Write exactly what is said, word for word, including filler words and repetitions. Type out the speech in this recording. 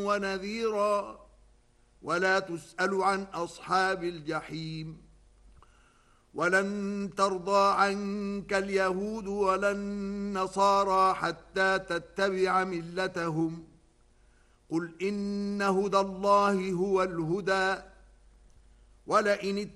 ونذيرا ولا تسأل عن أصحاب الجحيم ولن ترضى عنك اليهود ولا النصارى حتى تتبع ملتهم قل إن هدى الله هو الهدى ولئن